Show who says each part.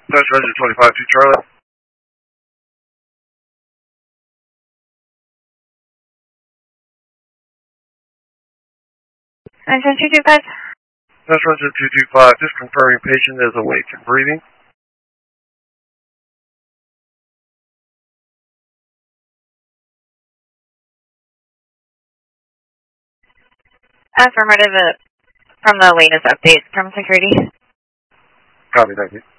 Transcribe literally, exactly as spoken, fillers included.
Speaker 1: That's Roger twenty-five two Charlie.
Speaker 2: nine seven two two five.
Speaker 1: That's Roger two two five. Just confirming patient is awake and breathing.
Speaker 2: Affirmative uh, from the latest updates from security.
Speaker 1: Copy, thank you.